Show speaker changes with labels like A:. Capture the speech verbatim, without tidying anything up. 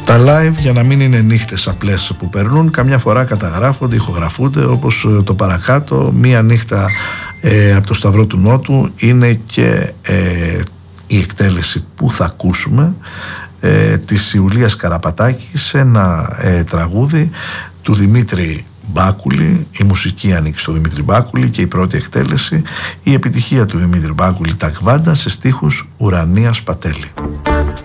A: Τα live, για να μην είναι νύχτες απλές που περνούν, καμιά φορά καταγράφονται, ηχογραφούνται, όπως το παρακάτω. Μία νύχτα ε, από το Σταυρό του Νότου είναι και ε, η εκτέλεση που θα ακούσουμε ε, της Ιουλίας Καραπατάκη σε ένα ε, τραγούδι του Δημήτρη Μπάκουλη. Η μουσική ανήκει στο Δημήτρη Μπάκουλη και η πρώτη εκτέλεση, η επιτυχία του Δημήτρη Μπάκουλη, τα Κβάντα, σε στίχους Ουρανίας Πατέλη.